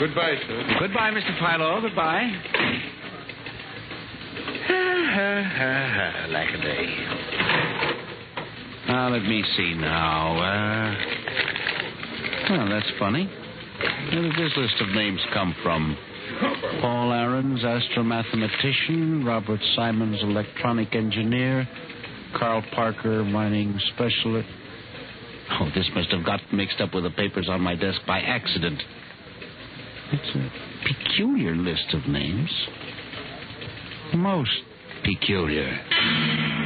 Goodbye, sir. Goodbye, Mr. Philo. Goodbye. Lack a day. Now, let me see now. Well, that's funny. Where did this list of names come from? Paul Aarons, astromathematician. Robert Simons, electronic engineer. Carl Parker, mining specialist. Oh, this must have got mixed up with the papers on my desk by accident. It's a peculiar list of names. Most peculiar.